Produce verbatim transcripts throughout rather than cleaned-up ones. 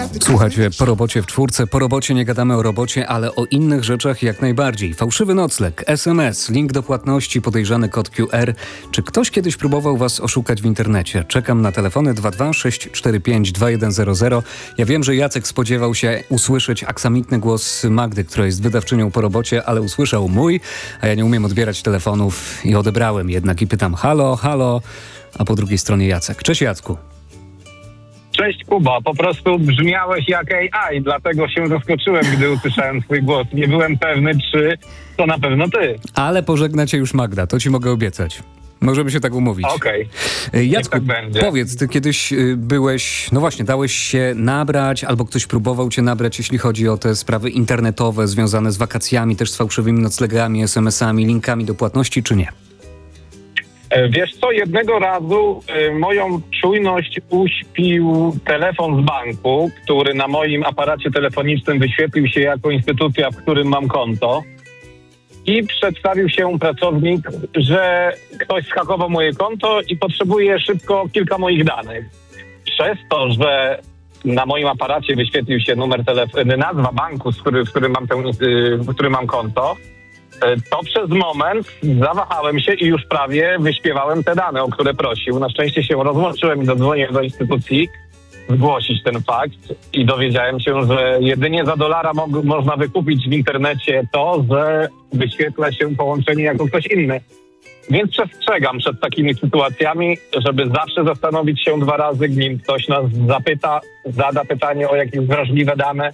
Słuchajcie, po robocie w czwórce, po robocie nie gadamy o robocie, ale o innych rzeczach jak najbardziej. Fałszywy nocleg, es em es, link do płatności, podejrzany kod Q R. Czy ktoś kiedyś próbował was oszukać w internecie? Czekam na telefony dwa dwa sześć cztery pięć dwa jeden zero zero. Ja wiem, że Jacek spodziewał się usłyszeć aksamitny głos Magdy, która jest wydawczynią po robocie, ale usłyszał mój, a ja nie umiem odbierać telefonów i odebrałem jednak i pytam halo, halo, a po drugiej stronie Jacek. Cześć Jacku. Cześć Kuba, po prostu brzmiałeś jak A I, dlatego się zaskoczyłem, gdy usłyszałem twój głos. Nie byłem pewny, czy to na pewno ty. Ale pożegna cię już Magda, to ci mogę obiecać. Możemy się tak umówić. Okej. Okay. Jacku, tak będzie. Powiedz, ty kiedyś byłeś, no właśnie, dałeś się nabrać, albo ktoś próbował cię nabrać, jeśli chodzi o te sprawy internetowe związane z wakacjami, też z fałszywymi noclegami, es em esami, linkami do płatności, czy nie? Wiesz co, jednego razu y, moją czujność uśpił telefon z banku, który na moim aparacie telefonicznym wyświetlił się jako instytucja, w którym mam konto. I przedstawił się pracownik, że ktoś schakował moje konto i potrzebuje szybko kilka moich danych. Przez to, że na moim aparacie wyświetlił się numer telefonu, nazwa banku, z który, w którym mam tę, w którym mam konto, to przez moment zawahałem się i już prawie wyśpiewałem te dane, o które prosił. Na szczęście się rozłączyłem i zadzwoniłem do instytucji zgłosić ten fakt i dowiedziałem się, że jedynie za dolara mo- można wykupić w internecie to, że wyświetla się połączenie jako ktoś inny. Więc przestrzegam przed takimi sytuacjami, żeby zawsze zastanowić się dwa razy, nim ktoś nas zapyta, zada pytanie o jakieś wrażliwe dane,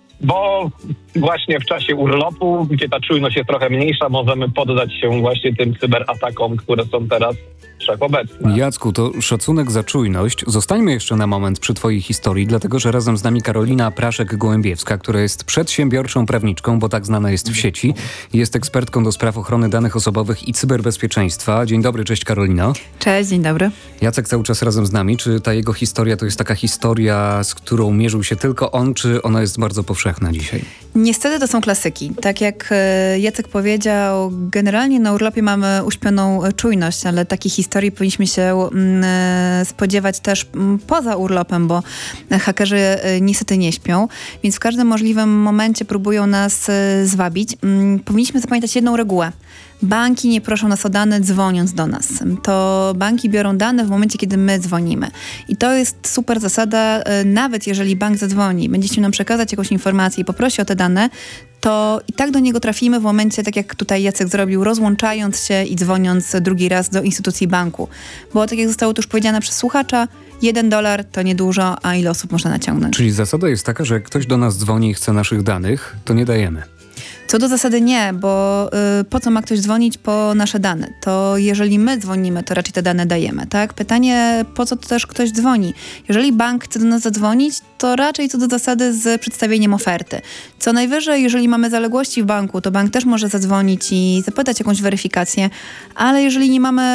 bo właśnie w czasie urlopu, gdzie ta czujność jest trochę mniejsza, możemy poddać się właśnie tym cyberatakom, które są teraz wszechobecne. Jacku, to szacunek za czujność. Zostańmy jeszcze na moment przy twojej historii, dlatego że razem z nami Karolina Praszek-Gołębiewska, która jest przedsiębiorczą prawniczką, bo tak znana jest w sieci. Jest ekspertką do spraw ochrony danych osobowych i cyberbezpieczeństwa. Dzień dobry, cześć Karolino. Cześć, dzień dobry. Jacek cały czas razem z nami. Czy ta jego historia to jest taka historia, z którą mierzył się tylko on, czy ona jest bardzo powszechna dzisiaj? Niestety to są klasyki. Tak jak Jacek powiedział, generalnie na urlopie mamy uśpioną czujność, ale takich historii powinniśmy się spodziewać też poza urlopem, bo hakerzy niestety nie śpią, więc w każdym możliwym momencie próbują nas zwabić. Powinniśmy zapamiętać jedną regułę. Banki nie proszą nas o dane dzwoniąc do nas. To banki biorą dane w momencie, kiedy my dzwonimy. I to jest super zasada. Nawet jeżeli bank zadzwoni, będzie chciał nam przekazać jakąś informację i poprosi o te dane, to i tak do niego trafimy w momencie, tak jak tutaj Jacek zrobił, rozłączając się i dzwoniąc drugi raz do instytucji banku. Bo tak jak zostało tu już powiedziane przez słuchacza, jeden dolar to niedużo, a ile osób można naciągnąć? Czyli zasada jest taka, że jak ktoś do nas dzwoni i chce naszych danych, to nie dajemy. Co do zasady nie, bo y, po co ma ktoś dzwonić po nasze dane? To jeżeli my dzwonimy, to raczej te dane dajemy, tak? Pytanie, po co to też ktoś dzwoni? Jeżeli bank chce do nas zadzwonić, to raczej co do zasady z przedstawieniem oferty. Co najwyżej, jeżeli mamy zaległości w banku, to bank też może zadzwonić i zapytać jakąś weryfikację, ale jeżeli nie mamy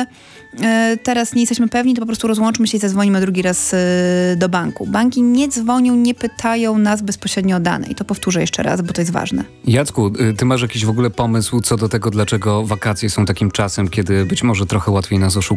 teraz nie jesteśmy pewni, to po prostu rozłączmy się i zadzwonimy drugi raz do banku. Banki nie dzwonią, nie pytają nas bezpośrednio o dane. I to powtórzę jeszcze raz, bo to jest ważne. Jacku, ty masz jakiś w ogóle pomysł co do tego, dlaczego wakacje są takim czasem, kiedy być może trochę łatwiej nas oszukać?